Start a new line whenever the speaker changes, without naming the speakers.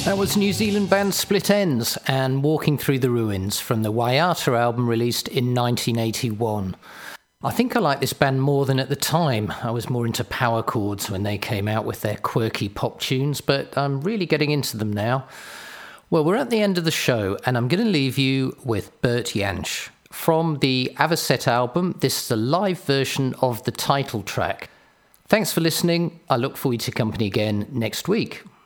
That was New Zealand band Split Enz and Walking Through the Ruins from the Waiata album released in 1981. I think I liked this band more than at the time. I was more into power chords when they came out with their quirky pop tunes, but I'm really getting into them now. Well, we're at the end of the show and I'm going to leave you with Bert Jansch. From the Avocet album, this is a live version of the title track. Thanks for listening. I look forward to your company again next week.